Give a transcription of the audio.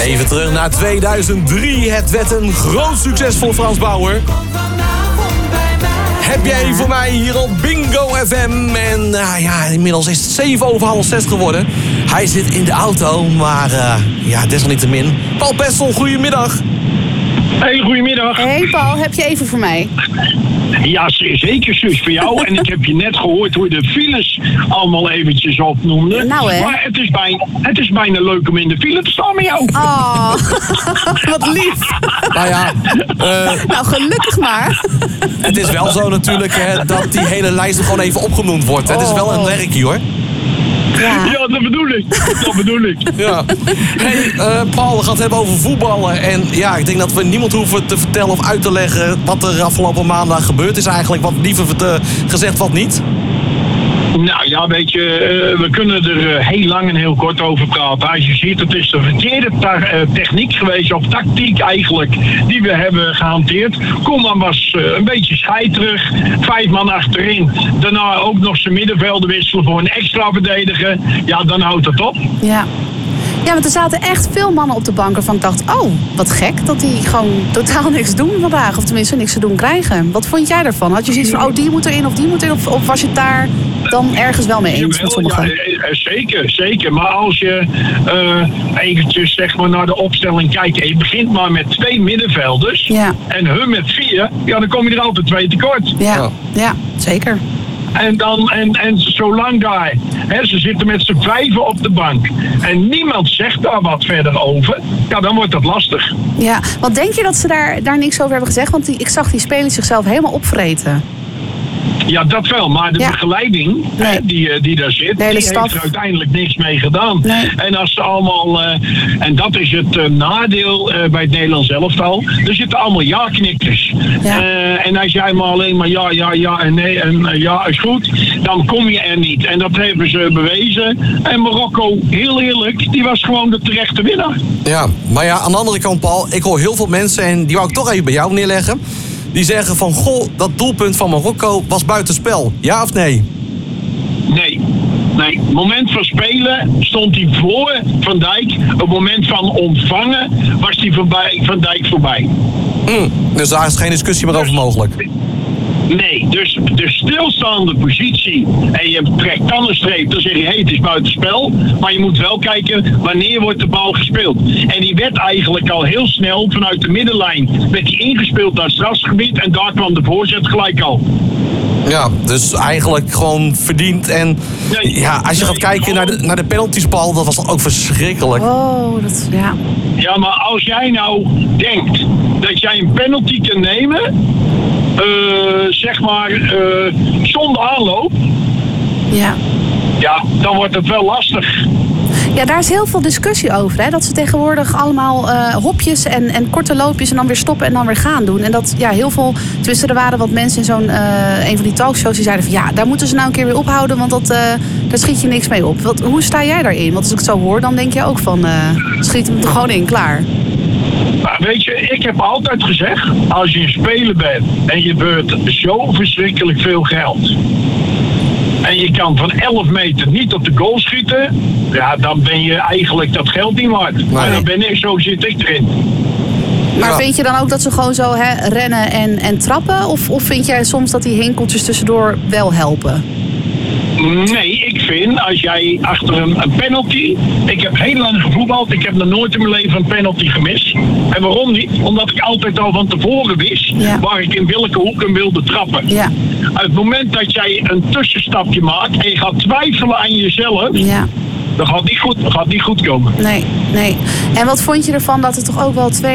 Even terug naar 2003. Het werd een groot succes voor Frans Bauer. Heb jij voor mij hier op Bingo FM. En ja, inmiddels is het 6:07 geworden. Hij zit in de auto, maar desalniettemin. Paul Pessel, goedemiddag. Hey, goedemiddag. Hey Paul, heb je even voor mij? Ja, zeker zus voor jou. En ik heb je net gehoord hoe je de files allemaal eventjes opnoemde. Nou hè. Maar het is bijna leuk om in de file te staan met jou. Oh, wat lief. Nou ja, nou gelukkig maar. het is wel zo natuurlijk dat die hele lijst er gewoon even opgenoemd wordt. Het is wel een werkje hoor. Ja, dat bedoel ik. Ja. Hey, Paul, we gaan het hebben over voetballen. En ja, ik denk dat we niemand hoeven te vertellen of uit te leggen wat er afgelopen maandag gebeurd is eigenlijk. Wat liever gezegd, wat niet. Nou ja, weet je, we kunnen er heel lang en heel kort over praten. Als je ziet, het is de verkeerde techniek geweest, of tactiek eigenlijk, die we hebben gehanteerd. Koeman was een beetje scheiterig, 5 man achterin. Daarna ook nog zijn middenvelden wisselen voor een extra verdediger. Ja, dan houdt het op. Ja. Ja, want er zaten echt veel mannen op de bank waarvan ik dacht, oh, wat gek dat die gewoon totaal niks doen vandaag. Of tenminste niks te doen krijgen. Wat vond jij daarvan? Had je zoiets van, oh, die moet erin of die moet erin? Of was je het daar dan ergens wel mee eens met sommigen? Ja, zeker. Maar als je eventjes zeg maar naar de opstelling kijkt. En je begint maar met 2 middenvelders. Ja. En hun met 4. Ja, dan kom je er altijd 2 tekort. Ja, zeker. En zolang daar, ze zitten met z'n 5 op de bank en niemand zegt daar wat verder over, ja, dan wordt dat lastig. Ja, want denk je dat ze daar niks over hebben gezegd? Want ik zag die spelers zichzelf helemaal opvreten. Ja, dat wel. Maar de begeleiding die daar zit, die heeft er uiteindelijk niks mee gedaan. Nee. En als ze allemaal, en dat is het nadeel bij het Nederlands elftal, er zitten allemaal ja-knikkers. Ja. En als jij maar alleen maar ja en nee en ja is goed, dan kom je er niet. En dat hebben ze bewezen. En Marokko, heel eerlijk, die was gewoon de terechte winnaar. Ja, maar ja, aan de andere kant, Paul, ik hoor heel veel mensen, en die wou ik toch even bij jou neerleggen, die zeggen van, goh, dat doelpunt van Marokko was buitenspel. Ja of nee? Nee. Moment van spelen stond hij voor Van Dijk. Op moment van ontvangen was hij Van Dijk voorbij. Dus daar is geen discussie meer over mogelijk. Nee, dus de stilstaande positie en je trekt dan een streep, dan zeg je, het is buitenspel. Maar je moet wel kijken, wanneer wordt de bal gespeeld. En die werd eigenlijk al heel snel vanuit de middenlijn, werd die ingespeeld naar het strafgebied en daar kwam de voorzet gelijk al. Ja, dus eigenlijk gewoon verdiend. En als je gaat kijken naar de penalties, Paul, dat was ook verschrikkelijk. Oh, ja. Ja, maar als jij nou denkt dat jij een penalty kan nemen, zonder aanloop. Ja. Ja, dan wordt het wel lastig. Ja, daar is heel veel discussie over. Hè? Dat ze tegenwoordig allemaal hopjes en korte loopjes en dan weer stoppen en dan weer gaan doen. En dat heel veel, tenminste er waren wat mensen in een van die talkshows die zeiden van ja, daar moeten ze nou een keer weer ophouden, want daar schiet je niks mee op. Hoe sta jij daarin? Want als ik het zo hoor, dan denk je ook van schiet hem er gewoon in, klaar. Maar weet je, ik heb altijd gezegd, als je een speler bent en je beurt zo verschrikkelijk veel geld en je kan van 11 meter niet op de goal schieten, ja, dan ben je eigenlijk dat geld niet waard. Nee. Maar dan zo zit ik erin. Maar vind je dan ook dat ze gewoon zo rennen en trappen? Of vind jij soms dat die hinkeltjes tussendoor wel helpen? Nee, ik vind als jij achter een penalty. Ik heb heel lang gevoetbald. Ik heb nog nooit in mijn leven een penalty gemist. En waarom niet? Omdat ik altijd al van tevoren wist waar ik in welke hoek hem wilde trappen. Ja. Uit het moment dat jij een tussenstapje maakt en je gaat twijfelen aan jezelf. Ja. Dan gaat niet goed komen. Nee. En wat vond je ervan dat er toch ook wel 2